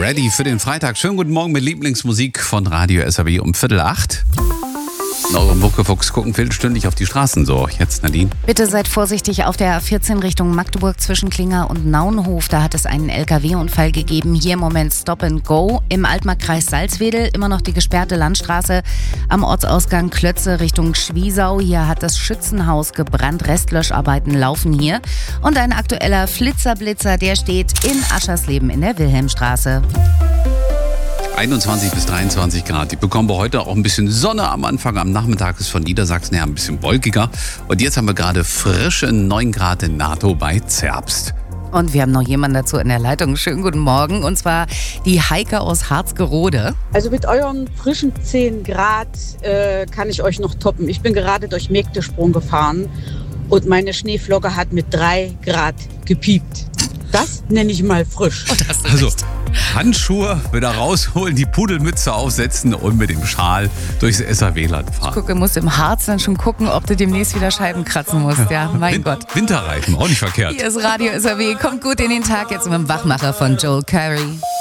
Ready für den Freitag. Schönen guten Morgen mit Lieblingsmusik von Radio SAW um 7:45. In eurem Muckefuchs gucken viertelstündlich auf die Straßen. So, jetzt Nadine. Bitte seid vorsichtig auf der A14 Richtung Magdeburg zwischen Klinger und Naunhof. Da hat es einen LKW-Unfall gegeben. Hier im Moment Stop and Go. Im Altmarkkreis Salzwedel immer noch die gesperrte Landstraße. Am Ortsausgang Klötze Richtung Schwiesau. Hier hat das Schützenhaus gebrannt. Restlöscharbeiten laufen hier. Und ein aktueller Flitzerblitzer, der steht in Aschersleben in der Wilhelmstraße. 21 bis 23 Grad. Die bekommen wir heute auch ein bisschen Sonne am Anfang. Am Nachmittag ist von Niedersachsen her ein bisschen wolkiger. Und jetzt haben wir gerade frische 9 Grad in NATO bei Zerbst. Und wir haben noch jemanden dazu in der Leitung. Schönen guten Morgen. Und zwar die Heike aus Harzgerode. Also mit euren frischen 10 Grad kann ich euch noch toppen. Ich bin gerade durch Mägdesprung gefahren und meine Schneeflocke hat mit 3 Grad gepiept. Das nenne ich mal frisch. Oh, das ist Also echt. Handschuhe wieder rausholen, die Pudelmütze aufsetzen und mit dem Schal durchs SAW-Land fahren. Guck, du musst im Harz dann schon gucken, ob du demnächst wieder Scheiben kratzen musst. Ja, mein Gott. Winterreifen, auch nicht verkehrt. Hier ist Radio SAW. Kommt gut in den Tag jetzt mit dem Wachmacher von Joel Curry.